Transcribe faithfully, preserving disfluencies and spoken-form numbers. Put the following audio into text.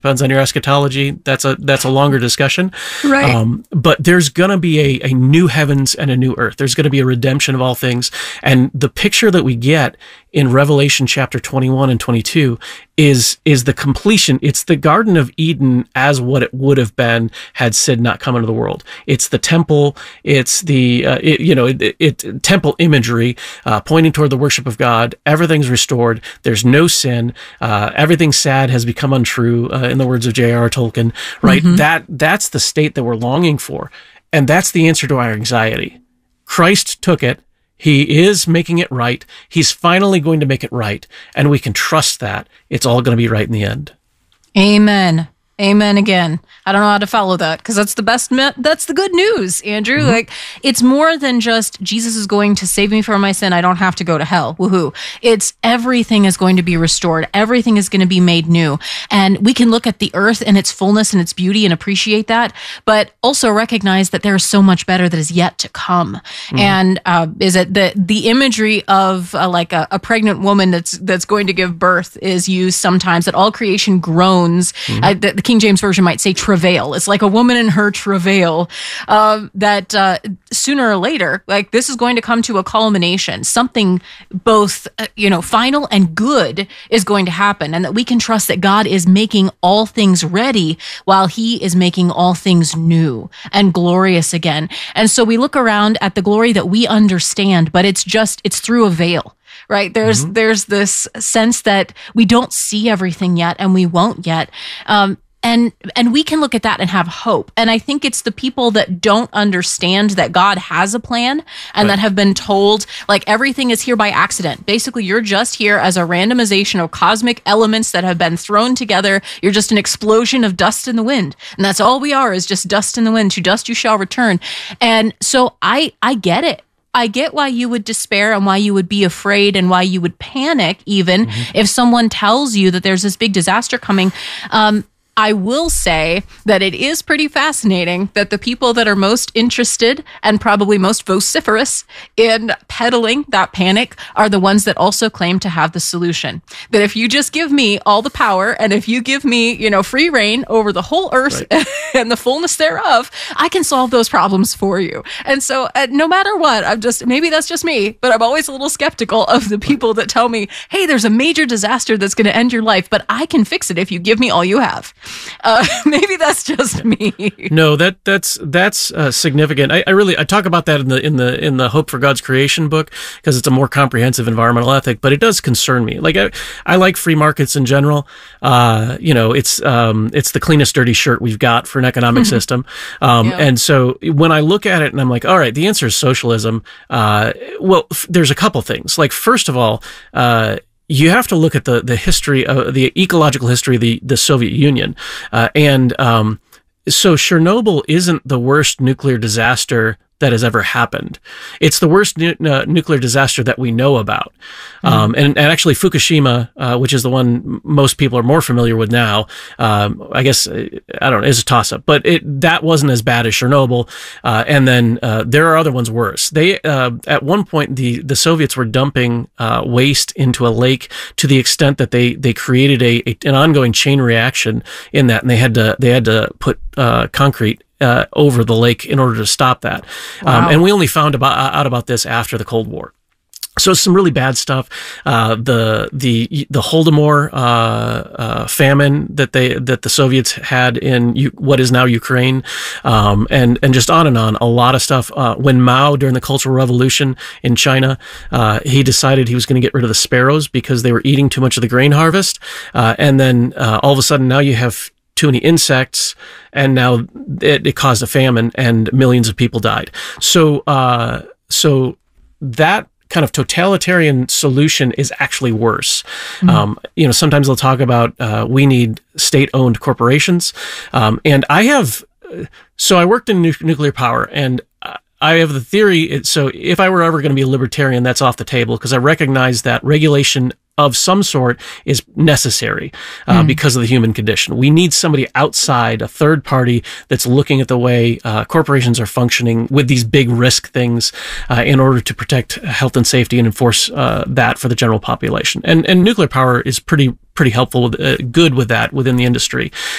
Depends on your eschatology. That's a that's a longer discussion. Right. Um, but there's going to be a, a new heavens and a new earth. There's going to be a redemption of all things. And the picture that we get in Revelation chapter twenty-one and twenty-two is is the completion. It's the Garden of Eden as what it would have been had sin not come into the world. It's the temple. It's the uh, it, you know it, it temple imagery uh, pointing toward the worship of God. Everything's restored. There's no sin. Uh, everything sad has become untrue. Uh, in the words of J R R Tolkien, right? Mm-hmm. That that's the state that we're longing for, and that's the answer to our anxiety. Christ took it. He is making it right. He's finally going to make it right, and we can trust that it's all going to be right in the end. Amen. Amen again. I don't know how to follow that because that's the best, me- that's the good news, Andrew. Mm-hmm. Like, it's more than just Jesus is going to save me from my sin. I don't have to go to hell. Woohoo. It's everything is going to be restored. Everything is going to be made new. And we can look at the earth and its fullness and its beauty and appreciate that, but also recognize that there is so much better that is yet to come. Mm-hmm. And uh, is it the the imagery of uh, like a, a pregnant woman that's that's going to give birth is used sometimes, that all creation groans. Mm-hmm. Uh, the, the King James Version might say travail. It's like a woman in her travail, uh, that uh, sooner or later, like this is going to come to a culmination. Something both, uh, you know, final and good is going to happen, and that we can trust that God is making all things ready while he is making all things new and glorious again. And so we look around at the glory that we understand, but it's just, it's through a veil. Right. There's, mm-hmm. there's this sense that we don't see everything yet, and we won't yet. Um, And and we can look at that and have hope. And I think it's the people that don't understand that God has a plan and right. that have been told, like, everything is here by accident. Basically, you're just here as a randomization of cosmic elements that have been thrown together. You're just an explosion of dust in the wind. And that's all we are, is just dust in the wind. To dust you shall return. And so I I get it. I get why you would despair and why you would be afraid and why you would panic even mm-hmm. if someone tells you that there's this big disaster coming. Um, I will say that it is pretty fascinating that the people that are most interested and probably most vociferous in peddling that panic are the ones that also claim to have the solution. That if you just give me all the power, and if you give me, you know, free reign over the whole earth right. and the fullness thereof, I can solve those problems for you. And so uh, no matter what, I'm just, maybe that's just me, but I'm always a little skeptical of the people that tell me, hey, there's a major disaster that's going to end your life, but I can fix it if you give me all you have. Uh, maybe that's just me. No, that that's that's uh, significant. I, I really I talk about that in the in the in the Hope for God's Creation book because it's a more comprehensive environmental ethic. But it does concern me. Like I, I like free markets in general. Uh, you know, it's um, it's the cleanest dirty shirt we've got for an economic system. Um, yeah. And so when I look at it and I'm like, all right, the answer is socialism. Uh, well, f- there's a couple things. Like first of all. Uh, You have to look at the the history of the ecological history of the, the Soviet Union, uh, and um, so Chernobyl isn't the worst nuclear disaster that has ever happened. It's the worst nu- uh, nuclear disaster that we know about. Mm-hmm. Um, and, and actually Fukushima, uh, which is the one most people are more familiar with now, um, I guess, I don't know, is a toss-up, but it, that wasn't as bad as Chernobyl. Uh, and then, uh, there are other ones worse. They, uh, at one point, the, the Soviets were dumping, uh, waste into a lake to the extent that they, they created a, a an ongoing chain reaction in that. And they had to, they had to put, uh, concrete Uh, over the lake in order to stop that. Wow. Um, and we only found about, out about this after the Cold War. So some really bad stuff. Uh, the, the, the Holodomor, uh, uh, famine that they, that the Soviets had in U- what is now Ukraine. Um, and, and just on and on, a lot of stuff. Uh, when Mao, during the Cultural Revolution in China, uh, he decided he was going to get rid of the sparrows because they were eating too much of the grain harvest. Uh, and then, uh, all of a sudden now you have too many insects, and now it, it caused a famine, and millions of people died. So, uh, so that kind of totalitarian solution is actually worse. Mm-hmm. Um, you know, sometimes they'll talk about uh, we need state-owned corporations, um, and I have. So I worked in nu- nuclear power, and I have the theory. So if I were ever going to be a libertarian, that's off the table because I recognize that regulation of some sort is necessary uh, mm. because of the human condition. We need somebody outside, a third party that's looking at the way uh, corporations are functioning with these big risk things uh, in order to protect health and safety and enforce uh, that for the general population. And and nuclear power is pretty pretty helpful with uh, good with that within the industry.